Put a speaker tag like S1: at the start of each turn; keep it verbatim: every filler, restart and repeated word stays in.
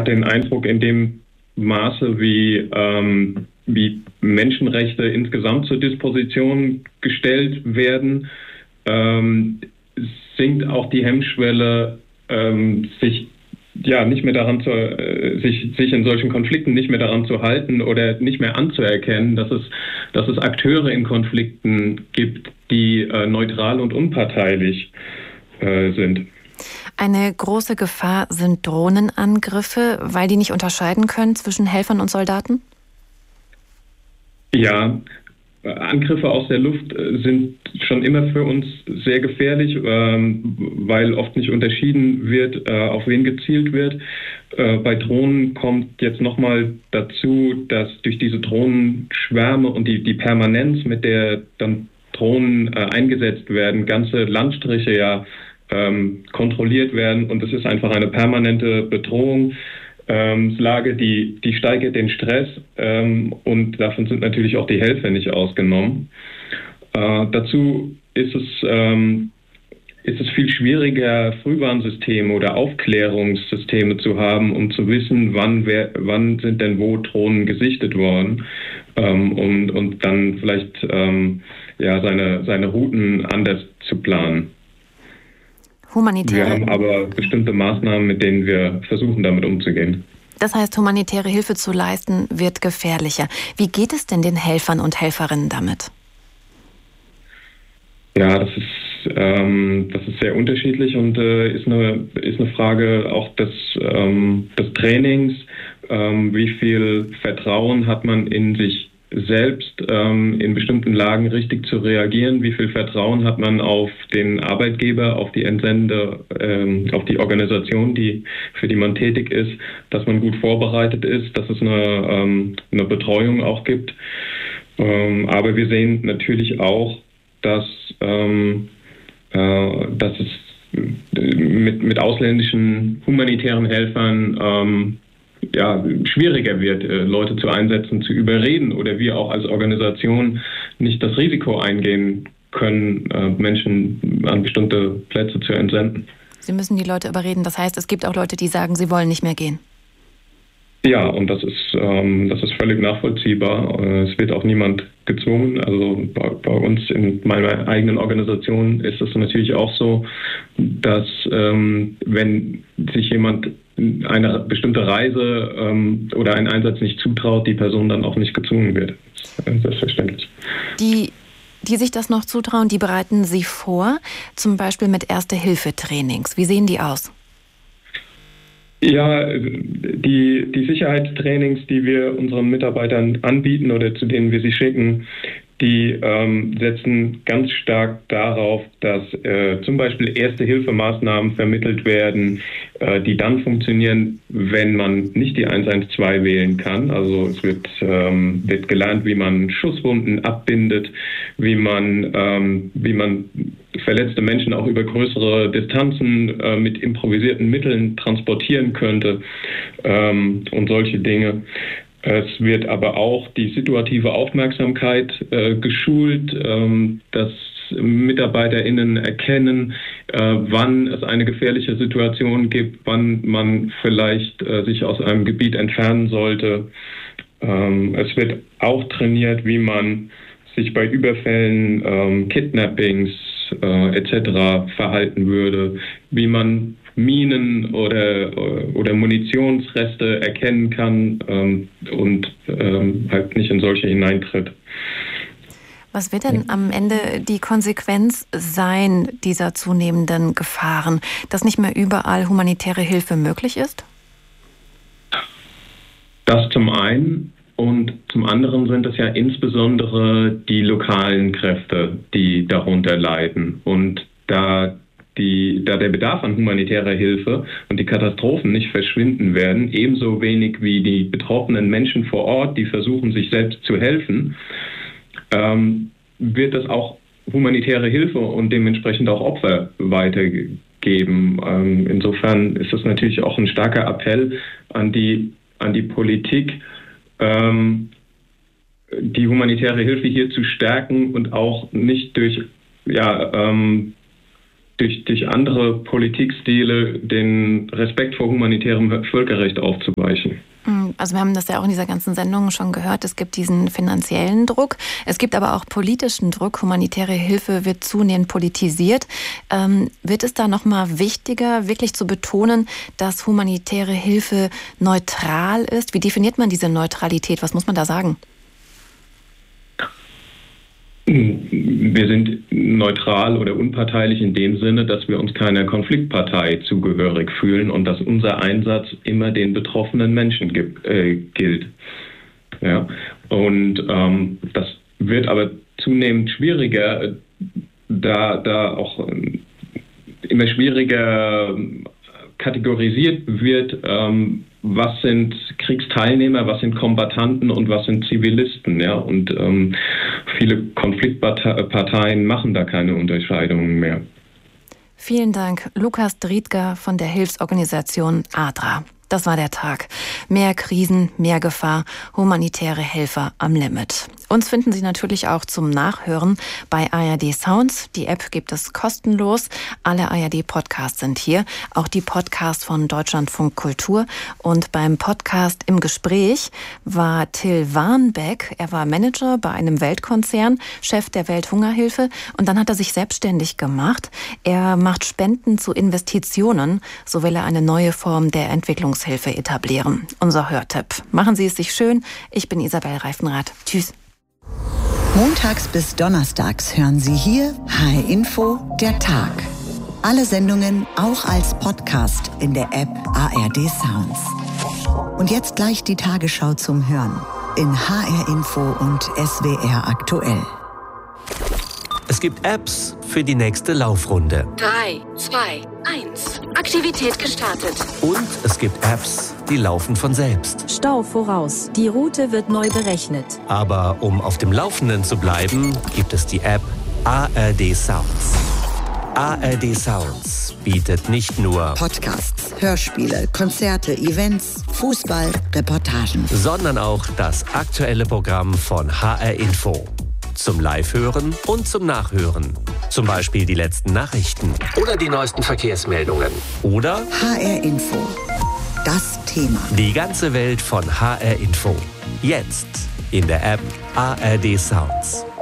S1: hat den Eindruck, in dem Maße, wie, ähm, wie Menschenrechte insgesamt zur Disposition gestellt werden, ähm, sinkt auch die Hemmschwelle, ähm, sich ja nicht mehr daran zu, äh, sich, sich in solchen Konflikten nicht mehr daran zu halten oder nicht mehr anzuerkennen, dass es, dass es Akteure in Konflikten gibt, die äh, neutral und unparteilich äh, sind.
S2: Eine große Gefahr sind Drohnenangriffe, weil die nicht unterscheiden können zwischen Helfern und Soldaten?
S1: Ja, Angriffe aus der Luft sind schon immer für uns sehr gefährlich, ähm, weil oft nicht unterschieden wird, äh, auf wen gezielt wird. Äh, bei Drohnen kommt jetzt nochmal dazu, dass durch diese Drohnenschwärme und die, die Permanenz, mit der dann Drohnen äh, eingesetzt werden, ganze Landstriche ja ähm, kontrolliert werden, und es ist einfach eine permanente Bedrohung. Ähm, Lage, die, die steigert den Stress, ähm, und davon sind natürlich auch die Helfer nicht ausgenommen. Äh, dazu ist es, ähm, ist es viel schwieriger, Frühwarnsysteme oder Aufklärungssysteme zu haben, um zu wissen, wann, wer, wann sind denn wo Drohnen gesichtet worden, ähm, und, und dann vielleicht ähm, ja, seine, seine Routen anders zu planen.
S2: Humanitäre.
S1: Wir haben aber bestimmte Maßnahmen, mit denen wir versuchen, damit umzugehen.
S2: Das heißt, humanitäre Hilfe zu leisten, wird gefährlicher. Wie geht es denn den Helfern und Helferinnen damit?
S1: Ja, das ist, ähm, das ist sehr unterschiedlich und äh, ist, eine, ist eine Frage auch des, ähm, des Trainings. Ähm, wie viel Vertrauen hat man in sich selbst, ähm, in bestimmten Lagen richtig zu reagieren? Wie viel Vertrauen hat man auf den Arbeitgeber, auf die Entsendende, ähm, auf die Organisation, die, für die man tätig ist, dass man gut vorbereitet ist, dass es eine, ähm, eine Betreuung auch gibt. Ähm, aber wir sehen natürlich auch, dass, ähm, äh, dass es mit, mit ausländischen humanitären Helfern ähm, ja, schwieriger wird, Leute zu einsetzen, zu überreden, oder wir auch als Organisation nicht das Risiko eingehen können, Menschen an bestimmte Plätze zu entsenden.
S2: Sie müssen die Leute überreden. Das heißt, es gibt auch Leute, die sagen, sie wollen nicht mehr gehen.
S1: Ja, und das ist, ähm, das ist völlig nachvollziehbar. Es wird auch niemand gezwungen. Also bei, bei uns in meiner eigenen Organisation ist es natürlich auch so, dass ähm, wenn sich jemand eine bestimmte Reise ähm, oder einen Einsatz nicht zutraut, die Person dann auch nicht gezwungen wird. Das ist selbstverständlich.
S2: Die, die sich das noch zutrauen, die bereiten Sie vor, zum Beispiel mit Erste-Hilfe-Trainings. Wie sehen die aus?
S1: Ja, die, die Sicherheitstrainings, die wir unseren Mitarbeitern anbieten oder zu denen wir sie schicken, die ähm, setzen ganz stark darauf, dass äh, zum Beispiel Erste-Hilfe-Maßnahmen vermittelt werden, äh, die dann funktionieren, wenn man nicht die eins eins zwei wählen kann. Also es wird, ähm, wird gelernt, wie man Schusswunden abbindet, wie man, ähm, wie man verletzte Menschen auch über größere Distanzen äh, mit improvisierten Mitteln transportieren könnte, ähm, und solche Dinge. Es wird aber auch die situative Aufmerksamkeit äh, geschult, ähm, dass MitarbeiterInnen erkennen, äh, wann es eine gefährliche Situation gibt, wann man vielleicht äh, sich aus einem Gebiet entfernen sollte. Ähm, es wird auch trainiert, wie man sich bei Überfällen, ähm, Kidnappings äh, et cetera verhalten würde, wie man Minen oder, oder Munitionsreste erkennen kann ähm, und ähm, halt nicht in solche hineintritt.
S2: Was wird denn am Ende die Konsequenz sein dieser zunehmenden Gefahren, dass nicht mehr überall humanitäre Hilfe möglich ist?
S1: Das zum einen. Und zum anderen sind es ja insbesondere die lokalen Kräfte, die darunter leiden. Und da Die, da der Bedarf an humanitärer Hilfe und die Katastrophen nicht verschwinden werden, ebenso wenig wie die betroffenen Menschen vor Ort, die versuchen, sich selbst zu helfen, ähm, wird es auch humanitäre Hilfe und dementsprechend auch Opfer weitergeben. Ähm, insofern ist es natürlich auch ein starker Appell an die, an die Politik, ähm, die humanitäre Hilfe hier zu stärken und auch nicht durch ja, ähm, durch, durch andere Politikstile den Respekt vor humanitärem Völkerrecht aufzuweichen.
S2: Also wir haben das ja auch in dieser ganzen Sendung schon gehört, es gibt diesen finanziellen Druck, es gibt aber auch politischen Druck, humanitäre Hilfe wird zunehmend politisiert. Ähm, wird es da nochmal wichtiger, wirklich zu betonen, dass humanitäre Hilfe neutral ist? Wie definiert man diese Neutralität? Was muss man da sagen?
S1: Wir sind neutral oder unparteilich in dem Sinne, dass wir uns keiner Konfliktpartei zugehörig fühlen und dass unser Einsatz immer den betroffenen Menschen gibt, äh, gilt. Ja? Und ähm, das wird aber zunehmend schwieriger, da, da auch äh, immer schwieriger kategorisiert wird, ähm, was sind Kriegsteilnehmer, was sind Kombattanten und was sind Zivilisten. Ja? Und ähm, viele Konfliktparteien machen da keine Unterscheidungen mehr.
S2: Vielen Dank, Lukas Driedger von der Hilfsorganisation ADRA. Das war der Tag. Mehr Krisen, mehr Gefahr, humanitäre Helfer am Limit. Uns finden Sie natürlich auch zum Nachhören bei A R D Sounds. Die App gibt es kostenlos. Alle A R D-Podcasts sind hier. Auch die Podcasts von Deutschlandfunk Kultur. Und beim Podcast Im Gespräch war Till Warnbeck. Er war Manager bei einem Weltkonzern, Chef der Welthungerhilfe. Und dann hat er sich selbstständig gemacht. Er macht Spenden zu Investitionen. So will er eine neue Form der Entwicklungshilfe etablieren. Unser Hörtipp. Machen Sie es sich schön. Ich bin Isabel Reifenrath. Tschüss.
S3: Montags bis donnerstags hören Sie hier H R Info, der Tag. Alle Sendungen auch als Podcast in der App A R D Sounds. Und jetzt gleich die Tagesschau zum Hören in H R Info und S W R aktuell.
S4: Es gibt Apps für die nächste Laufrunde.
S5: drei, zwei, eins. Aktivität gestartet.
S4: Und es gibt Apps, die laufen von selbst.
S6: Stau voraus. Die Route wird neu berechnet.
S4: Aber um auf dem Laufenden zu bleiben, gibt es die App A R D Sounds. A R D Sounds bietet nicht nur
S3: Podcasts, Hörspiele, Konzerte, Events, Fußball, Reportagen,
S4: sondern auch das aktuelle Programm von H R Info. Zum Live-Hören und zum Nachhören. Zum Beispiel die letzten Nachrichten oder die neuesten Verkehrsmeldungen. Oder
S3: H R Info. Das Thema.
S4: Die ganze Welt von H R Info. Jetzt in der App A R D Sounds.